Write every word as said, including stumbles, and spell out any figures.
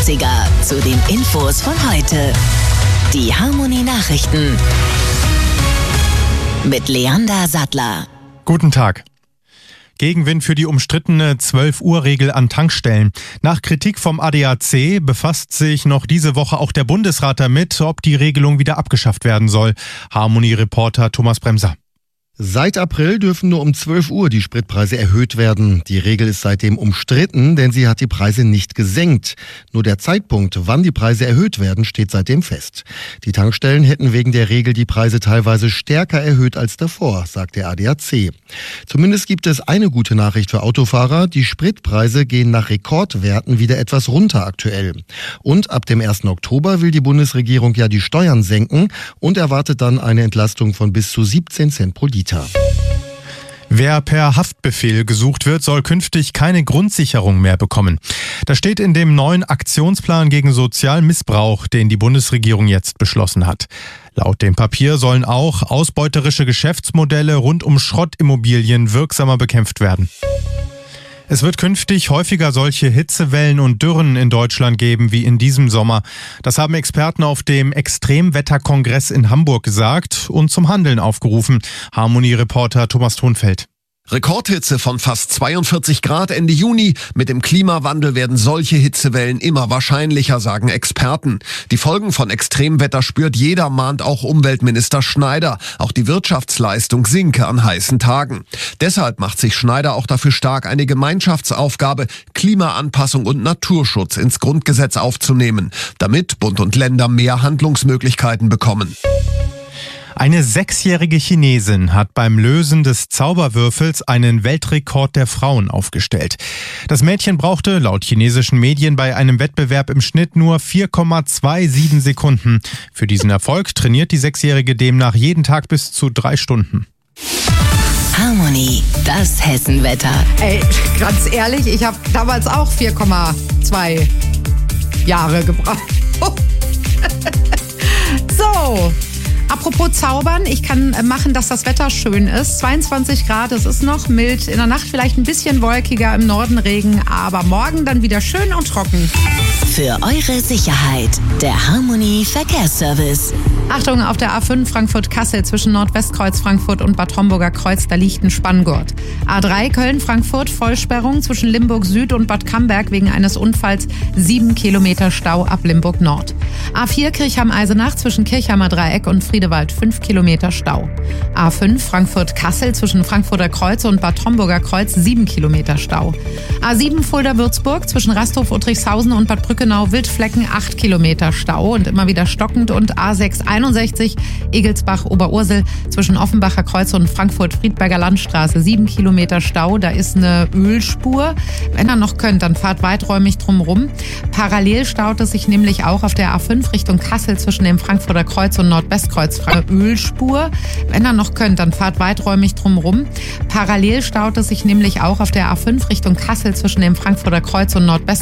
neunziger zu den Infos von heute. Die Harmonie Nachrichten mit Leander Sattler. Guten Tag. Gegenwind für die umstrittene zwölf-Uhr-Regel an Tankstellen. Nach Kritik vom A D A C befasst sich noch diese Woche auch der Bundesrat damit, ob die Regelung wieder abgeschafft werden soll. Harmonie-Reporter Thomas Bremser. Seit April dürfen nur um zwölf Uhr die Spritpreise erhöht werden. Die Regel ist seitdem umstritten, denn sie hat die Preise nicht gesenkt. Nur der Zeitpunkt, wann die Preise erhöht werden, steht seitdem fest. Die Tankstellen hätten wegen der Regel die Preise teilweise stärker erhöht als davor, sagt der A D A C. Zumindest gibt es eine gute Nachricht für Autofahrer. Die Spritpreise gehen nach Rekordwerten wieder etwas runter aktuell. Und ab dem ersten Oktober will die Bundesregierung ja die Steuern senken und erwartet dann eine Entlastung von bis zu siebzehn Cent pro Liter. Wer per Haftbefehl gesucht wird, soll künftig keine Grundsicherung mehr bekommen. Das steht in dem neuen Aktionsplan gegen Sozialmissbrauch, den die Bundesregierung jetzt beschlossen hat. Laut dem Papier sollen auch ausbeuterische Geschäftsmodelle rund um Schrottimmobilien wirksamer bekämpft werden. Es wird künftig häufiger solche Hitzewellen und Dürren in Deutschland geben wie in diesem Sommer. Das haben Experten auf dem Extremwetterkongress in Hamburg gesagt und zum Handeln aufgerufen. Harmonie-Reporter Thomas Thonfeld. Rekordhitze von fast zweiundvierzig Grad Ende Juni. Mit dem Klimawandel werden solche Hitzewellen immer wahrscheinlicher, sagen Experten. Die Folgen von Extremwetter spürt jeder, mahnt auch Umweltminister Schneider. Auch die Wirtschaftsleistung sinke an heißen Tagen. Deshalb macht sich Schneider auch dafür stark, eine Gemeinschaftsaufgabe, Klimaanpassung und Naturschutz ins Grundgesetz aufzunehmen, damit Bund und Länder mehr Handlungsmöglichkeiten bekommen. Eine sechsjährige Chinesin hat beim Lösen des Zauberwürfels einen Weltrekord der Frauen aufgestellt. Das Mädchen brauchte laut chinesischen Medien bei einem Wettbewerb im Schnitt nur vier Komma siebenundzwanzig Sekunden. Für diesen Erfolg trainiert die Sechsjährige demnach jeden Tag bis zu drei Stunden. Harmonie, das Hessenwetter. Ey, ganz ehrlich, ich habe damals auch vier Komma zwei Jahre gebraucht. So. Apropos Zaubern, ich kann machen, dass das Wetter schön ist. zweiundzwanzig Grad, es ist noch mild. In der Nacht vielleicht ein bisschen wolkiger, im Norden Regen, aber morgen dann wieder schön und trocken. Für eure Sicherheit, der Harmonie Verkehrsservice. Achtung, auf der A fünf Frankfurt-Kassel zwischen Nordwestkreuz Frankfurt und Bad Homburger Kreuz, da liegt ein Spanngurt. A drei Köln-Frankfurt, Vollsperrung zwischen Limburg Süd und Bad Camberg wegen eines Unfalls, sieben Kilometer Stau ab Limburg Nord. A vier Kirchheim-Eisenach zwischen Kirchheimer Dreieck und Friedewald, fünf Kilometer Stau. A fünf Frankfurt-Kassel zwischen Frankfurter Kreuz und Bad Homburger Kreuz, sieben Kilometer Stau. A sieben Fulda-Würzburg zwischen Rasthof-Uttrichshausen und Bad Brückenau, Wildflecken, acht Kilometer Stau und immer wieder stockend. Und A sechs einundsechzig Egelsbach-Oberursel zwischen Offenbacher Kreuz und Frankfurt-Friedberger Landstraße, sieben Kilometer Stau. Da ist eine Ölspur. Wenn ihr noch könnt, dann fahrt weiträumig drumherum. Parallel staut es sich nämlich auch auf der A fünf Richtung Kassel zwischen dem Frankfurter Kreuz und Nordwestkreuz. Ölspur. Wenn ihr noch könnt, dann fahrt weiträumig drumherum. Parallel staut es sich nämlich auch auf der A fünf Richtung Kassel zwischen dem Frankfurter Kreuz und Nordwestkreuz.